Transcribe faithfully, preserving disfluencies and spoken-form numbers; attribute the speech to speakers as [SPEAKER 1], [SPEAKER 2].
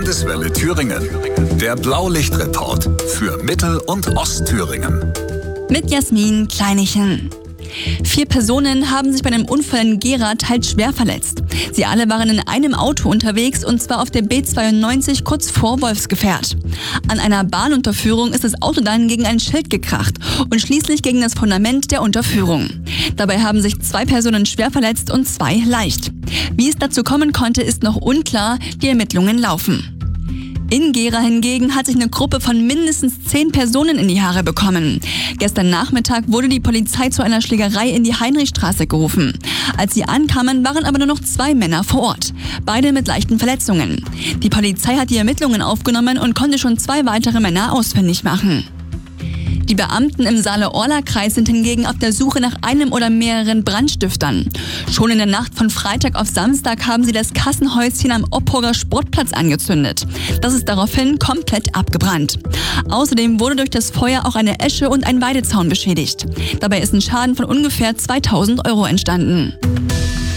[SPEAKER 1] Landeswelle Thüringen. Der Blaulichtreport für Mittel- und Ostthüringen.
[SPEAKER 2] Mit Jasmin Kleinichen. Vier Personen haben sich bei einem Unfall in Gera teils schwer verletzt. Sie alle waren in einem Auto unterwegs, und zwar auf der B zweiundneunzig kurz vor Wolfsgefährt. An einer Bahnunterführung ist das Auto dann gegen ein Schild gekracht und schließlich gegen das Fundament der Unterführung. Dabei haben sich zwei Personen schwer verletzt und zwei leicht. Wie es dazu kommen konnte, ist noch unklar. Die Ermittlungen laufen. In Gera hingegen hat sich eine Gruppe von mindestens zehn Personen in die Haare bekommen. Gestern Nachmittag wurde die Polizei zu einer Schlägerei in die Heinrichstraße gerufen. Als sie ankamen, waren aber nur noch zwei Männer vor Ort, beide mit leichten Verletzungen. Die Polizei hat die Ermittlungen aufgenommen und konnte schon zwei weitere Männer ausfindig machen. Die Beamten im Saale-Orla-Kreis sind hingegen auf der Suche nach einem oder mehreren Brandstiftern. Schon in der Nacht von Freitag auf Samstag haben sie das Kassenhäuschen am Oppurger Sportplatz angezündet. Das ist daraufhin komplett abgebrannt. Außerdem wurde durch das Feuer auch eine Esche und ein Weidezaun beschädigt. Dabei ist ein Schaden von ungefähr zweitausend Euro entstanden.